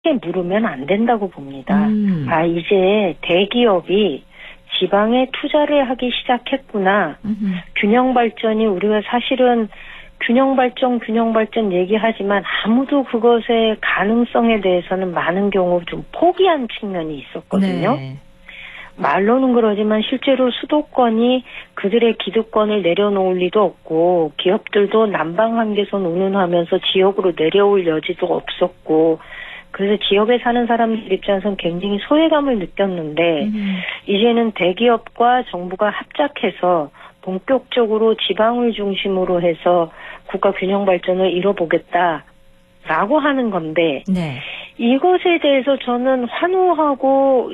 물으면 안 된다고 봅니다. 이제 대기업이 지방에 투자를 하기 시작했구나. 균형 발전이 우리가 사실은 균형 발전 얘기하지만 아무도 그것의 가능성에 대해서는 많은 경우 좀 포기한 측면이 있었거든요. 네. 말로는 그러지만 실제로 수도권이 그들의 기득권을 내려놓을 리도 없고 기업들도 남방 한계선 운운하면서 지역으로 내려올 여지도 없었고 그래서 지역에 사는 사람들 입장에서는 굉장히 소외감을 느꼈는데 이제는 대기업과 정부가 합작해서 본격적으로 지방을 중심으로 해서 국가 균형 발전을 이뤄보겠다라고 하는 건데 네. 이것에 대해서 저는 환호하고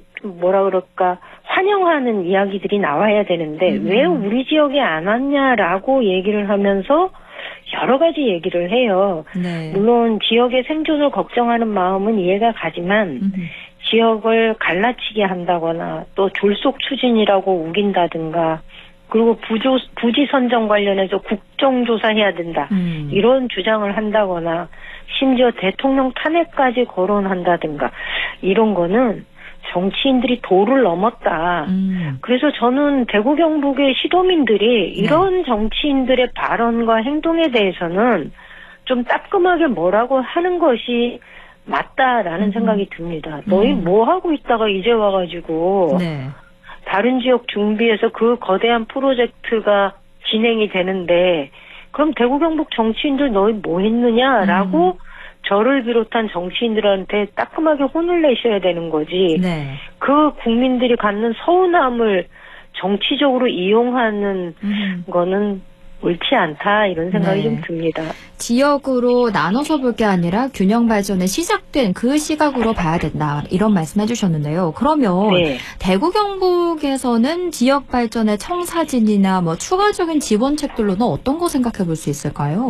환영하는 이야기들이 나와야 되는데 왜 우리 지역에 안 왔냐라고 얘기를 하면서 여러 가지 얘기를 해요. 네. 물론 지역의 생존을 걱정하는 마음은 이해가 가지만 지역을 갈라치게 한다거나 또 졸속 추진이라고 우긴다든가 그리고 부지 선정 관련해서 국정조사해야 된다. 이런 주장을 한다거나 심지어 대통령 탄핵까지 거론한다든가 이런 거는 정치인들이 도를 넘었다. 그래서 저는 대구 경북의 시도민들이 이런 정치인들의 발언과 행동에 대해서는 좀 따끔하게 뭐라고 하는 것이 맞다라는 생각이 듭니다. 너희 뭐 하고 있다가 이제 와가지고 네. 다른 지역 준비해서 그 거대한 프로젝트가 진행이 되는데 그럼 대구 경북 정치인들 너희 뭐 했느냐라고 저를 비롯한 정치인들한테 따끔하게 혼을 내셔야 되는 거지. 네. 그 국민들이 갖는 서운함을 정치적으로 이용하는 거는 옳지 않다 이런 생각이 좀 듭니다. 지역으로 나눠서 볼 게 아니라 균형 발전이 시작된 그 시각으로 봐야 된다. 이런 말씀 해주셨는데요. 그러면 대구 경북에서는 지역 발전의 청사진이나 추가적인 지원책들로는 어떤 거 생각해 볼 수 있을까요?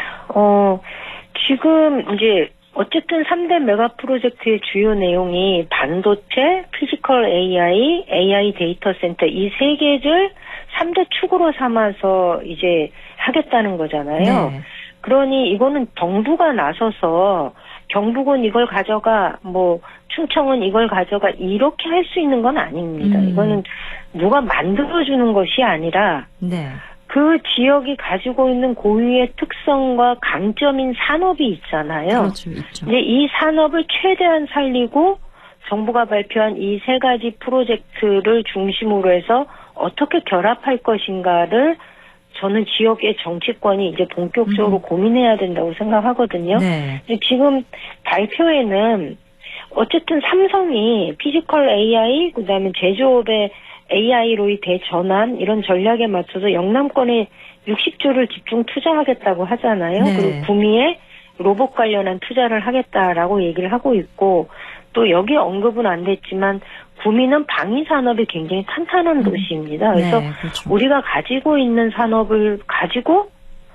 지금 이제 어쨌든 3대 메가 프로젝트의 주요 내용이 반도체, 피지컬 AI, AI 데이터 센터 이 세 개를 3대 축으로 삼아서 이제 하겠다는 거잖아요. 네. 그러니 이거는 정부가 나서서 경북은 이걸 가져가, 충청은 이걸 가져가 이렇게 할 수 있는 건 아닙니다. 이거는 누가 만들어주는 것이 아니라 네. 그 지역이 가지고 있는 고유의 특성과 강점인 산업이 있잖아요. 그렇죠, 있죠. 이제 이 산업을 최대한 살리고 정부가 발표한 이 세 가지 프로젝트를 중심으로 해서 어떻게 결합할 것인가를 저는 지역의 정치권이 이제 본격적으로 고민해야 된다고 생각하거든요. 네. 지금 발표에는 어쨌든 삼성이 피지컬 AI, 그다음에 제조업의 AI로의 대전환 이런 전략에 맞춰서 영남권에 60조를 집중 투자하겠다고 하잖아요. 네. 그리고 구미에 로봇 관련한 투자를 하겠다라고 얘기를 하고 있고 또 여기 언급은 안 됐지만 구미는 방위 산업이 굉장히 탄탄한 도시입니다. 그래서 그렇죠. 우리가 가지고 있는 산업을 가지고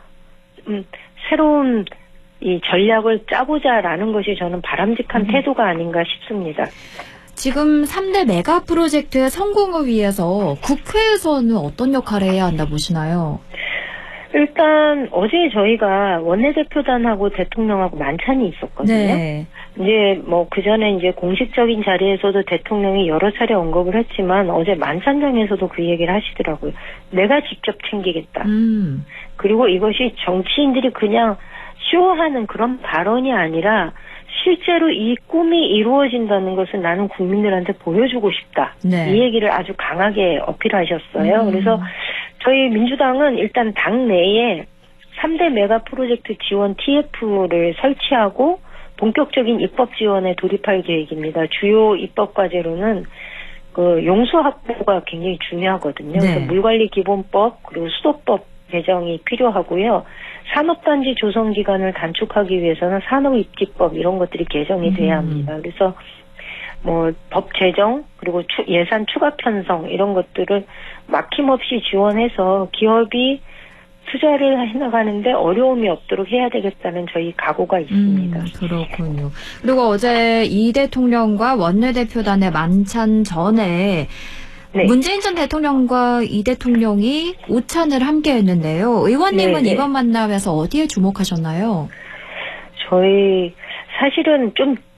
새로운 이 전략을 짜보자라는 것이 저는 바람직한 태도가 아닌가 싶습니다. 지금 3대 메가 프로젝트의 성공을 위해서 국회에서는 어떤 역할을 해야 한다 보시나요? 일단 어제 저희가 원내대표단하고 대통령하고 만찬이 있었거든요. 네. 이제 그 전에 이제 공식적인 자리에서도 대통령이 여러 차례 언급을 했지만 어제 만찬장에서도 그 얘기를 하시더라고요. 내가 직접 챙기겠다. 그리고 이것이 정치인들이 그냥 쇼하는 그런 발언이 아니라 실제로 이 꿈이 이루어진다는 것을 나는 국민들한테 보여주고 싶다. 네. 이 얘기를 아주 강하게 어필하셨어요. 그래서 저희 민주당은 일단 당 내에 3대 메가 프로젝트 지원 TF를 설치하고 본격적인 입법 지원에 돌입할 계획입니다. 주요 입법 과제로는 그 용수 확보가 굉장히 중요하거든요. 네. 그래서 물관리 기본법 그리고 수도법 개정이 필요하고요. 산업단지 조성 기간을 단축하기 위해서는 산업입지법 이런 것들이 개정이 돼야 합니다. 그래서 법 제정 그리고 예산 추가 편성 이런 것들을 막힘없이 지원해서 기업이 투자를 해나가는데 어려움이 없도록 해야 되겠다는 저희 각오가 있습니다. 그렇군요. 그리고 어제 이 대통령과 원내대표단의 만찬 전에 문재인 전 대통령과 이 대통령이 오찬을 함께 했는데요. 의원님은 이번 만남에서 어디에 주목하셨나요? 저희 사실은 좀